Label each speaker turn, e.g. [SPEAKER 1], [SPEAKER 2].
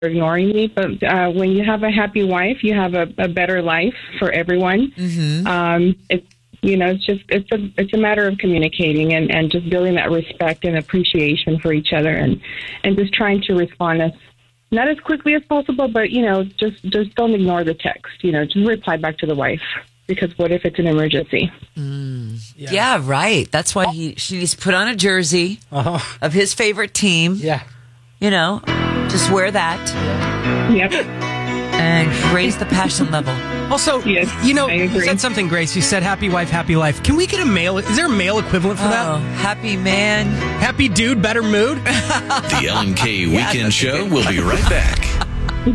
[SPEAKER 1] ignoring me. But when you have a happy wife, you have a better life for everyone. It's it's a matter of communicating and just building that respect and appreciation for each other, and just trying to respond not as quickly as possible, but just don't ignore the text. Just reply back to the wife, because what if it's an emergency?
[SPEAKER 2] Yeah, right. That's why she's put on a jersey of his favorite team.
[SPEAKER 3] Yeah.
[SPEAKER 2] Just wear that.
[SPEAKER 1] Yep.
[SPEAKER 2] And raise the passion level.
[SPEAKER 4] Also,
[SPEAKER 1] yes,
[SPEAKER 4] you
[SPEAKER 1] agree.
[SPEAKER 4] said something, Grace. You said happy wife, happy life. Can we get is there a male equivalent for that?
[SPEAKER 2] Happy man.
[SPEAKER 4] Happy dude, better mood?
[SPEAKER 5] The Ellen K. Weekend Show will be right back.